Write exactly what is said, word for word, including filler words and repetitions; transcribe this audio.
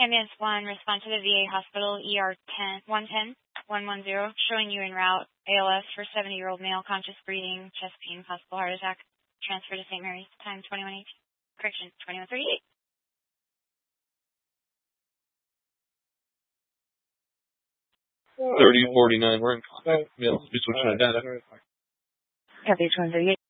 Ambulance one, respond to the V A hospital, E R one ten, one one zero, showing you en route, A L S for seventy-year-old male, conscious breathing, chest pain, possible heart attack, transfer to Saint Mary's, time twenty-one eighteen, correction, twenty-one thirty-eight. thirty forty-nine, we're in contact. Yeah, let's be switching to data. Copy, twenty-one thirty-eight.